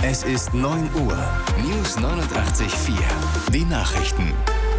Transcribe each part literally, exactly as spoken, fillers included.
Es ist neun Uhr. News neunundachtzig Komma vier. Die Nachrichten.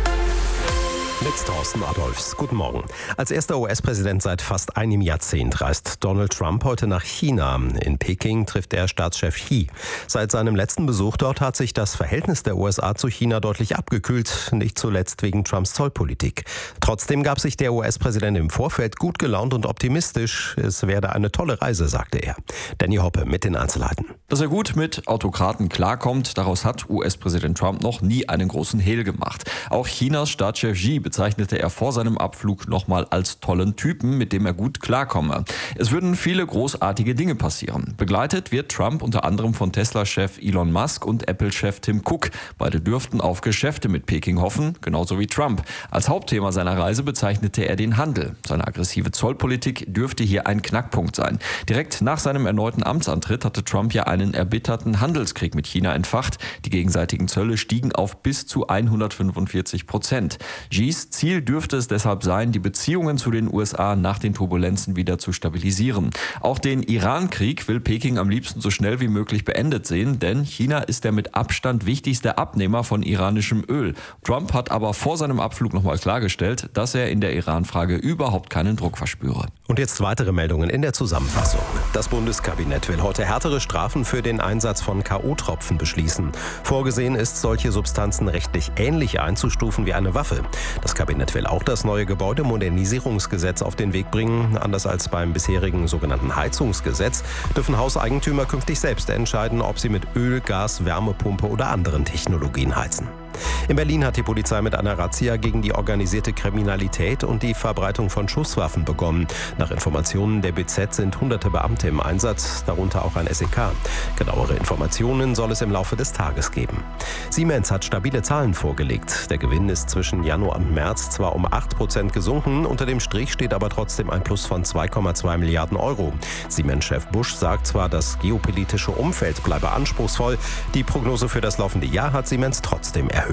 Mit Thorsten Adolfs. Guten Morgen. Als erster U S-Präsident seit fast einem Jahrzehnt reist Donald Trump heute nach China. In Peking trifft er Staatschef Xi. Seit seinem letzten Besuch dort hat sich das Verhältnis der U S A zu China deutlich abgekühlt, nicht zuletzt wegen Trumps Zollpolitik. Trotzdem gab sich der U S-Präsident im Vorfeld gut gelaunt und optimistisch. Es werde eine tolle Reise, sagte er. Danny Hoppe mit den Einzelheiten. Dass er gut mit Autokraten klarkommt, daraus hat U S-Präsident Trump noch nie einen großen Hehl gemacht. Auch Chinas Staatschef Xi bezeichnete er vor seinem Abflug nochmal als tollen Typen, mit dem er gut klarkomme. Es würden viele großartige Dinge passieren. Begleitet wird Trump unter anderem von Tesla-Chef Elon Musk und Apple-Chef Tim Cook. Beide dürften auf Geschäfte mit Peking hoffen, genauso wie Trump. Als Hauptthema seiner Reise bezeichnete er den Handel. Seine aggressive Zollpolitik dürfte hier ein Knackpunkt sein. Direkt nach seinem erneuten Amtsantritt hatte Trump ja einen erbitterten Handelskrieg mit China entfacht. Die gegenseitigen Zölle stiegen auf bis zu hundertfünfundvierzig Prozent. Xis Ziel dürfte es deshalb sein, die Beziehungen zu den U S A nach den Turbulenzen wieder zu stabilisieren. Auch den Iran-Krieg will Peking am liebsten so schnell wie möglich beendet sehen, denn China ist der mit Abstand wichtigste Abnehmer von iranischem Öl. Trump hat aber vor seinem Abflug nochmal klargestellt, dass er in der Iran-Frage überhaupt keinen Druck verspüre. Und jetzt weitere Meldungen in der Zusammenfassung. Das Bundeskabinett will heute härtere Strafen für den Einsatz von K O-Tropfen beschließen. Vorgesehen ist, solche Substanzen rechtlich ähnlich einzustufen wie eine Waffe. Das Kabinett will auch das neue Gebäudemodernisierungsgesetz auf den Weg bringen. Anders als beim bisherigen sogenannten Heizungsgesetz dürfen Hauseigentümer künftig selbst entscheiden, ob sie mit Öl, Gas, Wärmepumpe oder anderen Technologien heizen. In Berlin hat die Polizei mit einer Razzia gegen die organisierte Kriminalität und die Verbreitung von Schusswaffen begonnen. Nach Informationen der B Z sind hunderte Beamte im Einsatz, darunter auch ein S E K. Genauere Informationen soll es im Laufe des Tages geben. Siemens hat stabile Zahlen vorgelegt. Der Gewinn ist zwischen Januar und März zwar um acht Prozent gesunken, unter dem Strich steht aber trotzdem ein Plus von zwei Komma zwei Milliarden Euro. Siemens-Chef Busch sagt zwar, das geopolitische Umfeld bleibe anspruchsvoll, die Prognose für das laufende Jahr hat Siemens trotzdem erhöht.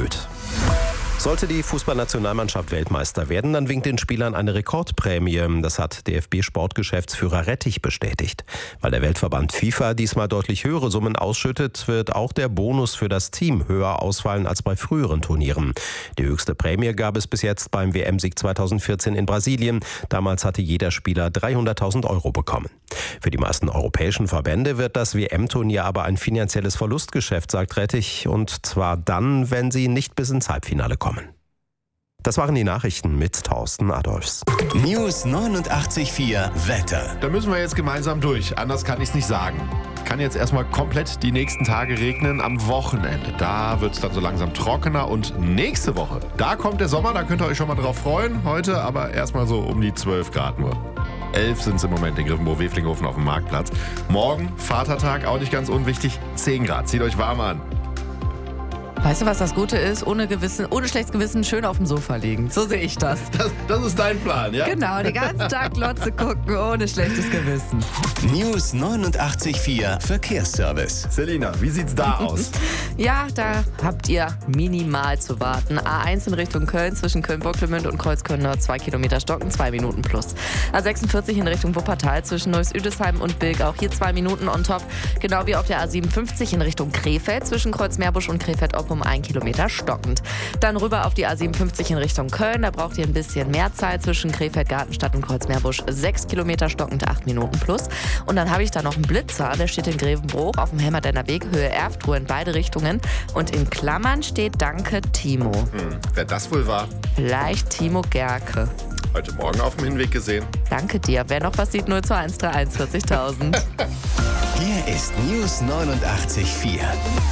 Sollte die Fußballnationalmannschaft Weltmeister werden, dann winkt den Spielern eine Rekordprämie. Das hat D F B-Sportgeschäftsführer Rettich bestätigt. Weil der Weltverband FIFA diesmal deutlich höhere Summen ausschüttet, wird auch der Bonus für das Team höher ausfallen als bei früheren Turnieren. Die höchste Prämie gab es bis jetzt beim W M-Sieg zweitausendvierzehn in Brasilien. Damals hatte jeder Spieler dreihunderttausend Euro bekommen. Für die meisten europäischen Verbände wird das W M-Turnier aber ein finanzielles Verlustgeschäft, sagt Rettich. Und zwar dann, wenn sie nicht bis ins Halbfinale kommen. Das waren die Nachrichten mit Thorsten Adolfs. News neunundachtzig Komma vier Wetter. Da müssen wir jetzt gemeinsam durch. Anders kann ich es nicht sagen. Kann jetzt erstmal komplett die nächsten Tage regnen. Am Wochenende, da wird es dann so langsam trockener. Und nächste Woche, da kommt der Sommer. Da könnt ihr euch schon mal drauf freuen. Heute aber erstmal so um die zwölf Grad nur. elf sind es im Moment in Griffenburg-Weflinghofen auf dem Marktplatz. Morgen, Vatertag, auch nicht ganz unwichtig, zehn Grad. Zieht euch warm an. Weißt du, was das Gute ist? Ohne Gewissen, ohne schlechtes Gewissen schön auf dem Sofa liegen. So sehe ich das. das. Das ist dein Plan, ja? Genau, den ganzen Tag Glotze gucken, ohne schlechtes Gewissen. News neunundachtzig Komma vier Verkehrsservice. Selina, wie sieht's da aus? Ja, da habt ihr minimal zu warten. A eins in Richtung Köln, zwischen Köln-Bocklemünd und Kreuzköln zwei Kilometer stocken, zwei Minuten plus. A sechsundvierzig in Richtung Wuppertal, zwischen Neuss-Üdesheim und Bilk, auch hier zwei Minuten on top. Genau wie auf der A siebenundfünfzig in Richtung Krefeld, zwischen Kreuzmeerbusch und Krefeld-Oppum ein Kilometer stockend. Dann rüber auf die A siebenundfünfzig in Richtung Köln, da braucht ihr ein bisschen mehr Zeit, zwischen Krefeld, Gartenstadt und Kreuzmeerbusch sechs Kilometer stockend, acht Minuten plus. Und dann habe ich da noch einen Blitzer, der steht in Grevenbruch auf dem Helmerdenner Weg, Höhe Erftruhe in beide Richtungen. Und in Klammern steht Danke Timo. Hm, wer das wohl war? Vielleicht Timo Gerke. Heute Morgen auf dem Hinweg gesehen. Danke dir. Wer noch was sieht, null zwei eins drei eins vierzigtausend. Hier ist News neunundachtzig Komma vier.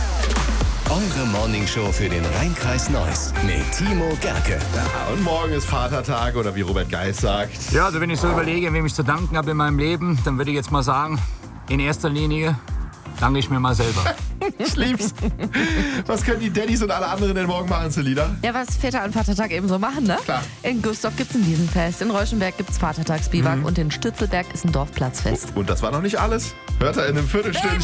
Eure Morningshow für den Rheinkreis Neuss mit Timo Gerke. Ja, und morgen ist Vatertag oder wie Robert Geis sagt. Ja, also wenn ich so überlege, wem ich zu danken habe in meinem Leben, dann würde ich jetzt mal sagen, in erster Linie danke ich mir mal selber. Ich lieb's. Was können die Daddys und alle anderen denn morgen machen, Selina? Ja, was Väter an Vatertag eben so machen, ne? Klar. In Güstrow gibt's ein Wiesenfest, in Reuschenberg gibt's Vatertagsbiwak Mhm. und in Stützelberg ist ein Dorfplatzfest. Und das war noch nicht alles. Hört er in einem Viertelstündchen.